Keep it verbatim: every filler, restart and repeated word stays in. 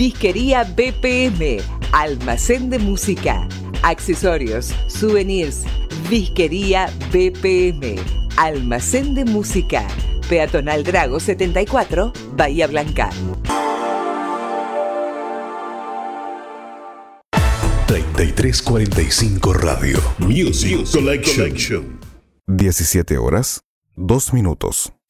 Disquería B P M, almacén de música, accesorios, souvenirs. Disquería B P M, almacén de música. Peatonal Drago setenta y cuatro, Bahía Blanca. treinta y tres cuarenta y cinco Radio Music Collection. diecisiete horas, dos minutos.